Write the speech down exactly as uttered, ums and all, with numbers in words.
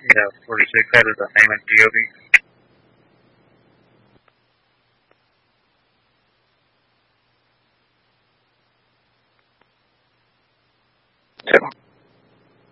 Yeah, forty-six, that is a Hammond G O D. Yeah.